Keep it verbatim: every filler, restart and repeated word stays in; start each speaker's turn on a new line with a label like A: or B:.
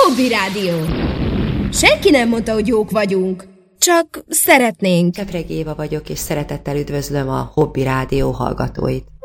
A: Hobby Rádió. Senki nem mondta, hogy jók vagyunk. Csak szeretnénk.
B: Kepreg Éva vagyok, és szeretettel üdvözlöm a Hobby Rádió hallgatóit.